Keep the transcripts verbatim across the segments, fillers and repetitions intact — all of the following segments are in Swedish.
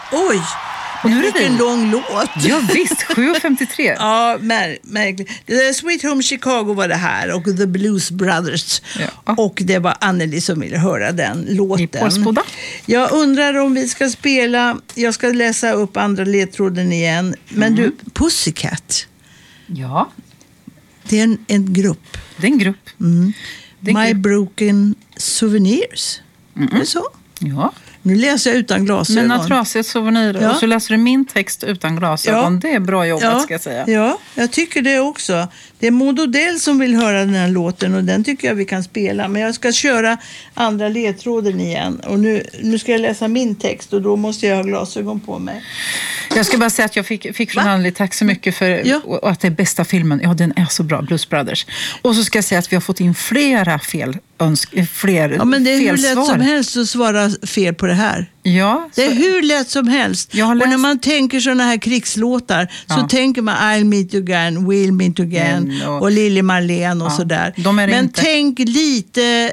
Oj! Och nu är det vilken vi. lång låt. Ja visst, sju femtiotre. Ja, mär- märkligt. Sweet Home Chicago var det här och The Blues Brothers. Ja. Och det var Anneli som ville höra den låten. I Pålsboda. Jag undrar om vi ska spela, jag ska läsa upp andra ledtråden igen. Men Mm. du, Pussycat, Ja, det är en, en grupp. det är en grupp. Mm. Det är en My grupp. Broken Souvenirs. Mm-mm. Är det så? Ja. Nu läser jag utan glasögon. Mina trasiga souvenirer. Ja. Och så läser du min text utan glasögon. Ja. Det är bra jobbat Ja, ska jag säga. ja, jag tycker det också. Det är Maud Odell som vill höra den här låten och den tycker jag vi kan spela. Men jag ska köra andra ledtråden igen. Och nu, nu ska jag läsa min text och då måste jag ha glasögon på mig. Jag ska bara säga att jag fick, fick från Va? Anneli, tack så mycket för Ja. och att det är bästa filmen. Ja, den är så bra, Blues Brothers. Och så ska jag säga att vi har fått in flera fel, önsk, fler Ja, men det är hur felsvar. lätt som helst att svara fel på det här. Ja, Det är så, hur lätt som helst. Jag har Och läst- när man tänker sådana här krigslåtar så Ja. tänker man I'll meet you again, We'll meet again Mm, och- och Lili Marlene och Ja, sådär. de är det Men inte. tänk lite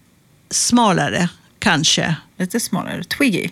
smalare, kanske. lite smalare. Twiggy.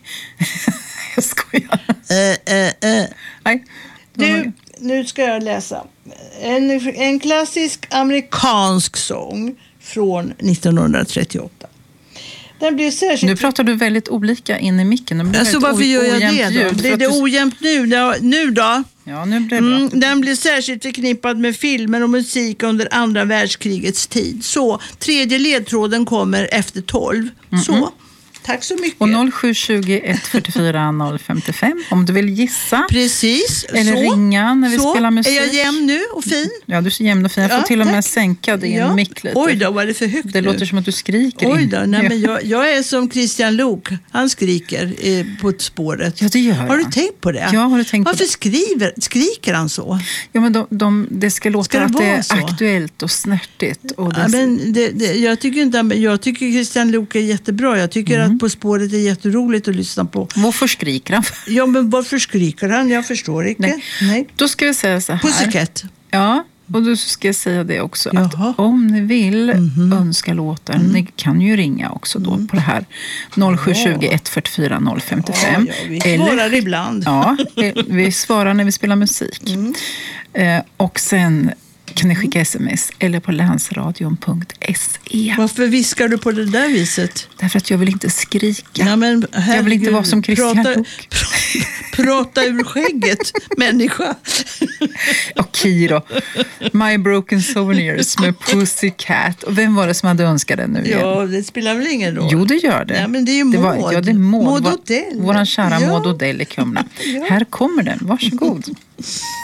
Jag skojar. Uh, uh, uh. Nej. Du, nu ska jag läsa. En, en klassisk amerikansk sång från nittonhundratrettioåtta. Den blev särskilt... Nu pratar du väldigt olika in i micken. Det blir Alltså, väldigt varför o- gör jag ojämnt det då? ljud, för Blir att det du- ojämnt nu? Ja, nu då? Ja, nu blir det bra. Mm, den blir särskilt förknippad med filmer och musik under andra världskrigets tid. Så, tredje ledtråden kommer efter tolv. Så, tack så mycket. Och noll sju tjugo, ett fyrtiofyra, noll femtiofem om du vill gissa. Precis, Eller så. ringa när vi så. spelar musik. Är jag jämn nu och fin? Ja, du är så jämn och fin. Jag får Ja, till och med tack. sänka din Ja. mick lite. Oj då, var det för högt Det nu? låter som att du skriker Oj in. då, nej, Ja. men jag, jag är som Christian Lok. Han skriker eh, på spåret. Ja, det gör Har du jag. tänkt på det? Ja, har du tänkt på Varför det? skriver, skriker han så? Ja, men de, de, det ska låta Ska det att det vara är så? aktuellt och snärtigt. Och det, Ja, men det, det, jag, tycker inte, jag tycker Christian Lok är jättebra. Jag tycker Mm. att På spåret är jätteroligt att lyssna på. Varför skriker han? Ja, men varför skriker han? Jag förstår inte. Nej. Nej. Då ska vi säga så här. Pussycat. Ja, och då ska jag säga det också. Jaha. Att om ni vill önska låten, ni kan ju ringa också då på det här noll sju tjugo, ett fyrtiofyra, noll femtiofem. Ja, ja, vi svarar ibland. Ja, eh, vi svarar när vi spelar musik. Eh, och sen kan ni skicka sms eller på länsradion punkt se. Varför viskar du på det där viset? Därför att jag vill inte skrika. Ja, men, Jag vill inte vara som Christian prata, Lok. prata ur skägget, människa. Och Kiro. My Broken Souvenirs med Pussycat. Och vem var det som hade önskat den nu igen? Ja, det spelar väl ingen roll. Jo, det gör det. Ja, men det är ju Det var, Maud. ja, det är Maud. Maud Vår- Odell. Våran kära Ja. Maud Odell i Kumla. Ja. Här kommer den. Varsågod.